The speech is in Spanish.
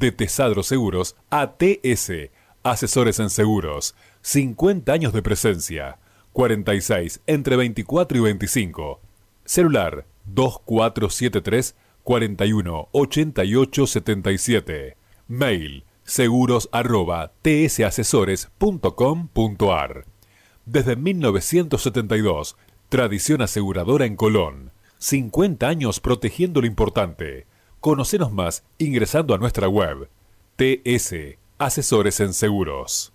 De Tesadro Seguros a TS, Asesores en Seguros. 50 años de presencia. 46 entre 24 y 25. Celular 2473 41 88 77. Mail seguros@tsasesores.com.ar. Desde 1972, tradición aseguradora en Colón. 50 años protegiendo lo importante. Conocenos más ingresando a nuestra web. TS Asesores en Seguros.